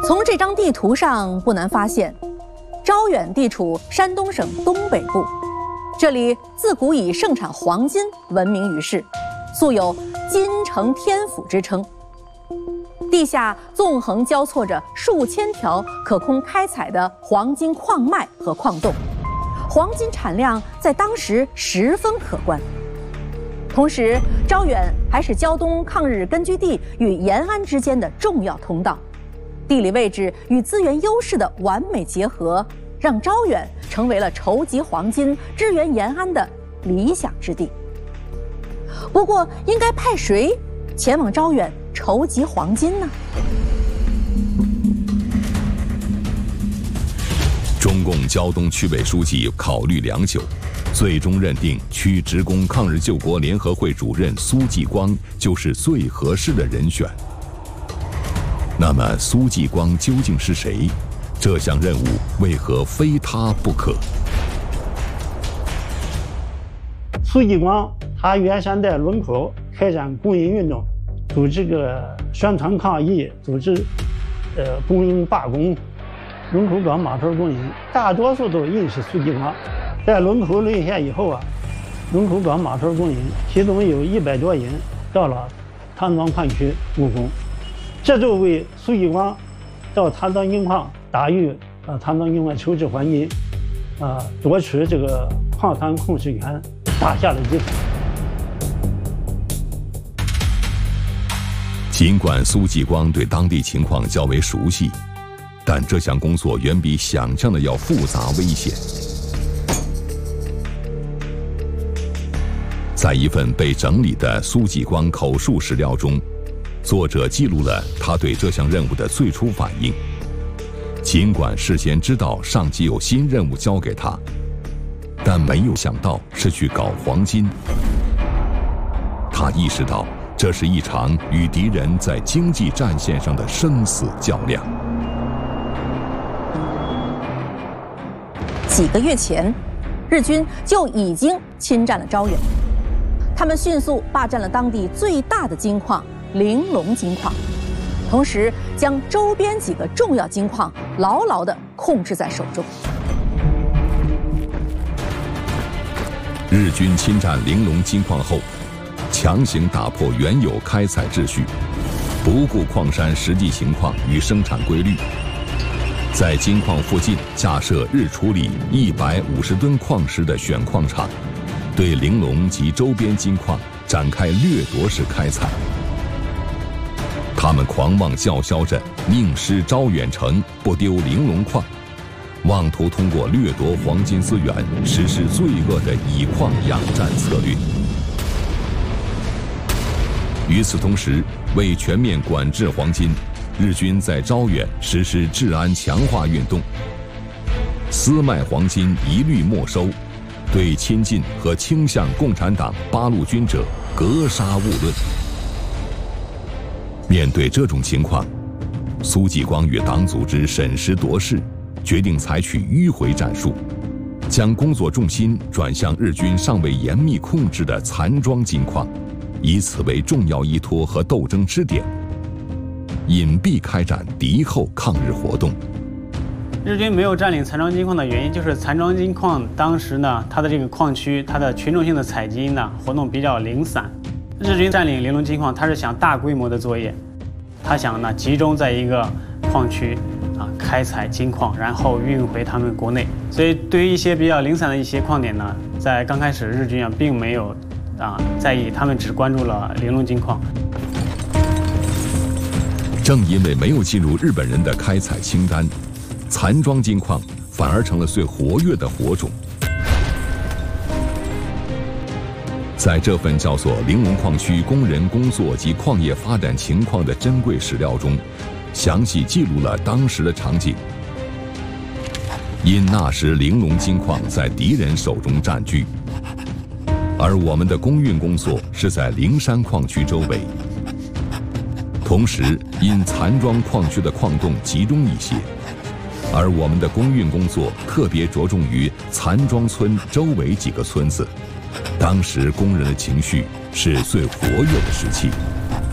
从这张地图上不难发现，招远地处山东省东北部，这里自古以盛产黄金闻名于世，素有“金城天府”之称。地下纵横交错着数千条可供开采的黄金矿脉和矿洞，黄金产量在当时十分可观。同时，招远还是胶东抗日根据地与延安之间的重要通道，地理位置与资源优势的完美结合，让招远成为了筹集黄金、支援延安的理想之地。不过，应该派谁前往招远筹集黄金呢？ 中共胶东区委书记考虑良久，最终认定区职工抗日救国联合会主任苏继光就是最合适的人选。那么，苏继光究竟是谁？这项任务为何非他不可？ 苏继光他原先在龙口开展工人运动，组织宣传抗议，组织工人罢工。龙口港码头工人大多数都认识苏继光。在龙口沦陷以后龙口港码头工人其中有100多人到了唐庄矿区务工，这就为苏继光到唐庄金矿打入唐庄金矿筹集黄金夺取这个矿山控制权打下了基础。 尽管苏继光对当地情况较为熟悉，但这项工作远比想象的要复杂危险。在一份被整理的苏继光口述史料中，作者记录了他对这项任务的最初反应。尽管事先知道上级有新任务交给他，但没有想到是去搞黄金。他意识到这是一场与敌人在经济战线上的生死较量。 几个月前，日军就已经侵占了招远，他们迅速霸占了当地最大的金矿玲珑金矿，同时将周边几个重要金矿牢牢地控制在手中。 日军侵占玲珑金矿后，强行打破原有开采秩序，不顾矿山实际情况与生产规律，在金矿附近架设日处理150吨矿石的选矿场，对玲珑及周边金矿展开掠夺式开采。他们狂妄叫嚣着宁失招远城，不丢玲珑矿，妄图通过掠夺黄金资源实施罪恶的以矿养战策略。与此同时，为全面管制黄金，日军在招远实施治安强化运动，私卖黄金一律没收，对亲近和倾向共产党八路军者格杀勿论。面对这种情况，苏继光与党组织审时度势，决定采取迂回战术，将工作重心转向日军尚未严密控制的残庄金矿，以此为重要依托和斗争支点，隐蔽开展敌后抗日活动。 日军没有占领残庄金矿的原因，就是残庄金矿当时呢，它的这个矿区，它的群众性的采金呢活动比较零散。日军占领玲珑金矿，他是想大规模的作业，他想呢集中在一个矿区开采金矿，然后运回他们国内。所以对于一些比较零散的一些矿点呢，在刚开始日军并没有在意，他们只关注了玲珑金矿。 正因为没有进入日本人的开采清单，残庄金矿反而成了最活跃的火种。在这份叫做《玲珑矿区工人工作及矿业发展情况》的珍贵史料中，详细记录了当时的场景。因那时玲珑金矿在敌人手中占据，而我们的工运工作是在灵山矿区周围。同时，因残庄矿区的矿洞集中一些，而我们的工运工作特别着重于残庄村周围几个村子。当时工人的情绪是最活跃的时期。